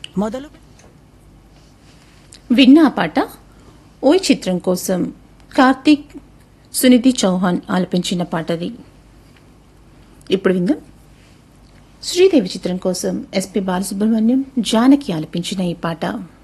మొదలు విన్నా పాట ఓయ్ చిత్రం కోసం కార్తీక్ సునిధి చౌహాన్ ఆలపించిన పాటది. ఇప్పుడు విందాం. శ్రీదేవి చిత్రం కోసం ఎస్పి బాలసుబ్రహ్మణ్యం, జానకి ఆలపించిన ఈ పాట.